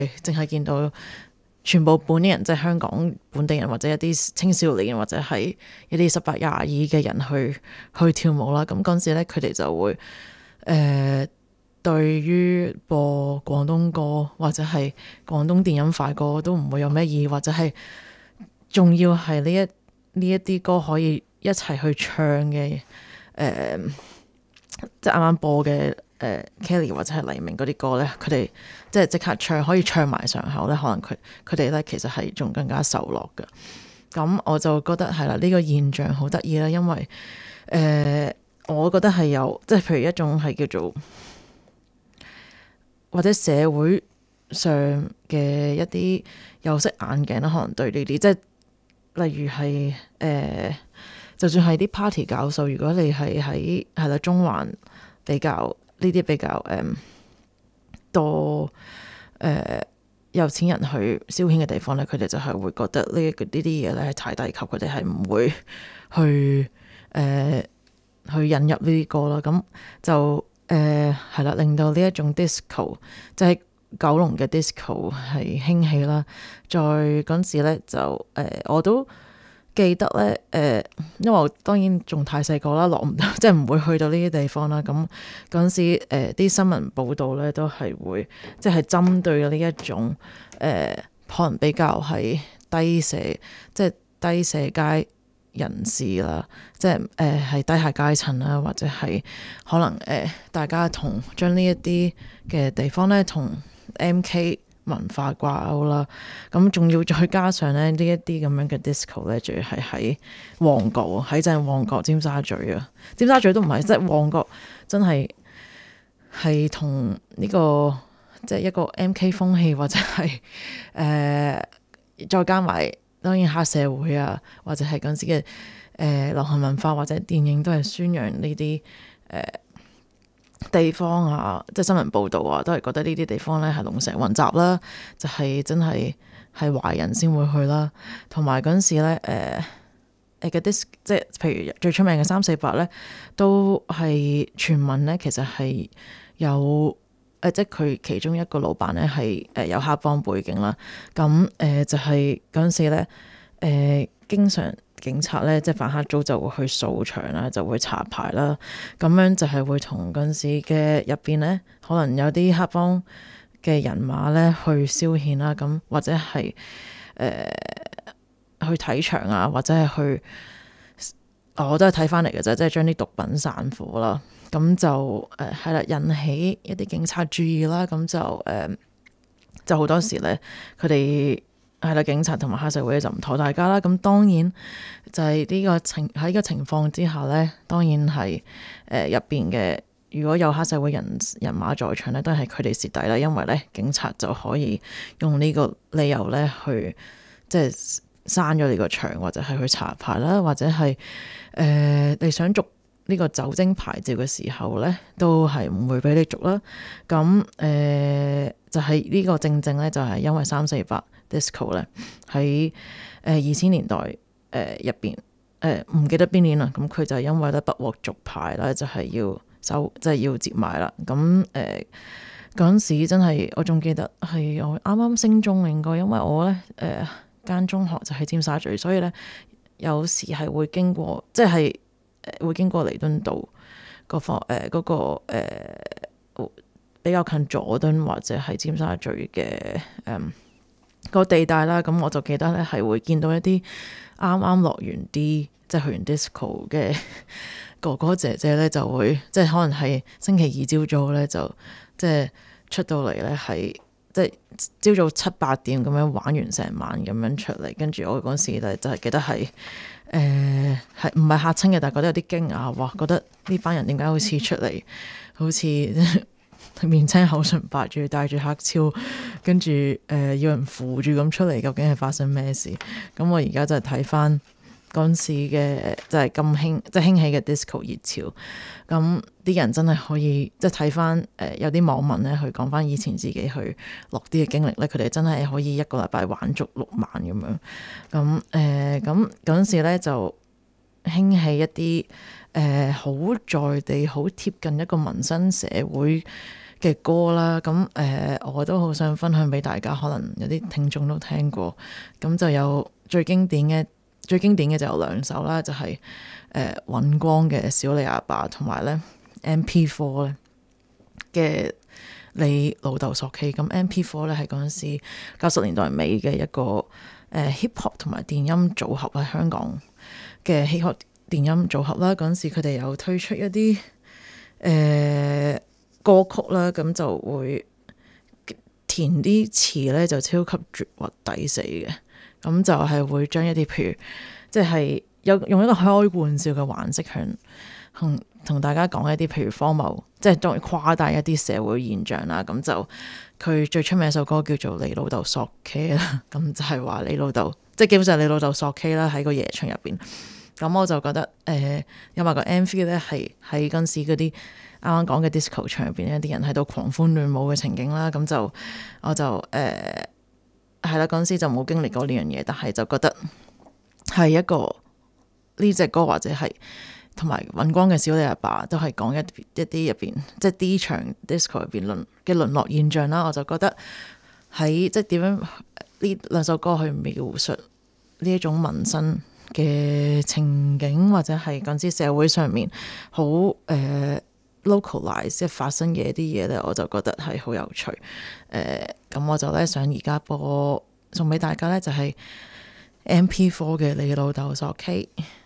淨係見到全部本地人，即係香港本地人或者一啲青少年或者係一啲18、22嘅人去跳舞啦。咁嗰陣時咧，佢哋就會對於播廣東歌或者係廣東電音快歌都唔會有咩意義，或者係仲要係呢一啲歌可以一齊去唱嘅，即係啱啱播嘅Kelly 或者係黎明嗰啲歌咧，佢哋即刻唱，可以唱埋上口咧，可能佢哋咧其實係仲更加受落嘅。咁我就覺得係啦，呢個現象好得意啦，因為我覺得係有即係譬如一種係叫做或者社會上嘅一啲有色眼鏡啦，可能對呢啲即係例如係就算係啲 party 教授，如果你係喺係啦中環比較呢啲比較多有錢人去消遣嘅地方咧，佢哋就係會覺得呢啲嘢咧係太低級，佢哋係唔會去引入呢啲歌啦。咁就係啦，令到呢一種 disco 即係九龍嘅 disco 係興起啦。在嗰陣時咧就我都記得咧因為我當然仲太細個啦，落唔到即係唔會去到呢啲地方啦。咁嗰陣時啲新聞報導咧都係會即係針對呢一種可能比較係即係低社階人士啦，即係係低下階層啦，或者係可能大家將呢一啲嘅地方咧同 MK 文化掛鈎啦，咁仲要再加上咧呢一啲咁樣嘅 disco 咧，仲要係喺旺角，喺正旺角尖沙咀啊，尖沙咀都唔係，即係旺角真係同呢個即係一個 MK 風氣，或者係再加埋當然黑社會啊，或者係嗰陣時嘅流行文化或者電影都係宣揚呢啲地方啊，即係新聞報導啊，都係覺得呢啲地方咧係龍蛇混雜啦，就係真係華人先會去啦。同埋嗰陣時咧嘅即係譬如最出名嘅348咧，都係傳聞咧，其實係有即係佢其中一個老闆咧係有黑幫背景啦。咁就係嗰陣時咧經常警察咧即係反黑組就會去掃場啦，就會查牌啦。咁樣就係會同嗰陣時嘅入邊咧，可能有啲黑幫嘅人馬咧去消遣啦，咁或者係去睇場啊，或者係去我都係睇翻嚟嘅啫，即係將啲毒品散貨啦。咁就係啦，引起一啲警察注意啦。咁就好多時咧，佢哋係啦，警察同埋黑社會就唔妥大家啦。咁當然就係喺呢個情況之下咧，當然係入邊嘅如果有黑社會人馬在場咧，都係佢哋蝕底啦。因為咧，警察就可以用呢個理由咧去即係閂咗你個場，或者係去查牌啦，或者係你想續呢個酒精牌照嘅時候咧，都係唔會俾你續啦。咁就係呢個正咧，就係因為348 disco 咧喺2000年代入邊唔記得邊年啦。咁佢就因為咧不獲續牌啦，就係要即係要接埋啦。咁嗰陣時真係我仲記得係我啱啱升中應該，因為我咧間中學就喺尖沙咀，所以咧有時係會經過，即係會經過彌敦道嗰個比較近佐敦或者係尖沙咀嘅個地帶啦。咁我就記得咧係會見到一啲啱啱落完啲即係去完 disco 嘅哥哥姐姐咧，就會即係可能係星期二朝早咧就即係出到嚟咧係即係朝早7、8點咁樣玩完成晚咁樣出嚟，跟住我嗰時咧就係記得係係唔係嚇親嘅，但係覺得有啲驚訝，哇！覺得呢班人點解好似出嚟好似面青口唇白，仲要戴住黑超，跟住要人扶住咁出嚟，究竟係發生咩事？咁我而家就係睇翻嗰陣時嘅就係咁興即係興起嘅 disco 熱潮，咁啲人真係可以即係睇翻有啲網民咧去講翻以前自己去落啲嘅經歷咧，佢哋真係可以一個禮拜玩足6晚咁樣。咁嗰陣時咧就興起一啲好在地好貼近一個民生社會嘅歌啦。咁我都好想分享俾大家，可能有啲聽眾都聽過。咁就有最經典嘅就有兩首啦，就係尹光嘅小李阿爸，同埋咧 MP4 咧嘅你老豆索 K。咁 MP4 咧係嗰陣時90年代尾嘅一個hip hop 同埋電音組合，喺香港嘅 hip hop 電音組合啦。嗰陣時佢哋有推出一啲歌曲啦，咁就會填啲詞咧就超級絕核抵死嘅。咁就係會將一啲譬如即係用一個開玩笑嘅環式同大家講一啲譬如荒謬，即係當然誇大一啲社會現象啦。咁就佢最出名一首歌叫做你老豆索 K 啦，咁就係話你老豆，即係基本上你老豆索 K 啦，喺個夜場入邊。咁我就覺得因為個 MV 咧係喺嗰陣時嗰啲啱啱講嘅 disco 場入邊一啲人喺度狂歡亂舞嘅情景啦。咁就我就係啦，嗰陣時就冇經歷過呢樣嘢，但係就覺得係一個呢隻歌或者係同埋尹光嘅小李阿爸都係講一啲入邊即係 D 場 disco 入邊嘅淪落現象啦。我就覺得喺即係點樣呢兩首歌去描述呢一種民生嘅情景，或者係嗰陣時社會上面好localize 即係發生嘅一啲嘢咧，我就覺得係好有趣。咁我就咧想而家送俾大家咧，就係 MP4 嘅你老豆索 K。